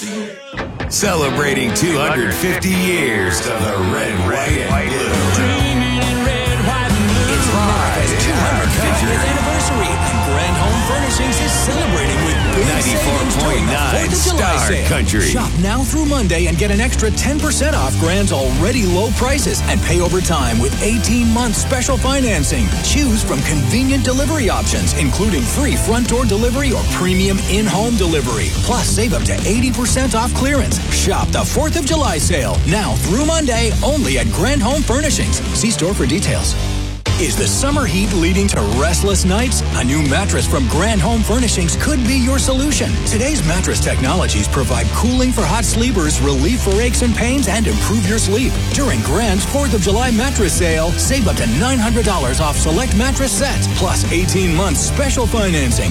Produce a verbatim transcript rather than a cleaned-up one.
Celebrating two hundred fifty years of the red, white, and blue. It's America's two hundred fiftieth anniversary, and Grand Home Furnishings is celebrating with big ninety-four point nine Star Country. Shop now through Monday and get an extra ten percent off Grand's already low prices and pay over time with eighteen month special financing. Choose from convenient delivery options, including free front door delivery or premium in-home delivery. Plus, save up to eighty percent off clearance. Shop the fourth of July sale now through Monday only at Grand Home Furnishings. See store for details. Is the summer heat leading to restless nights? A new mattress from Grand Home Furnishings could be your solution. Today's mattress technologies provide cooling for hot sleepers, relief for aches and pains, and improve your sleep. During Grand's fourth of July mattress sale, save up to nine hundred dollars off select mattress sets, plus eighteen months special financing.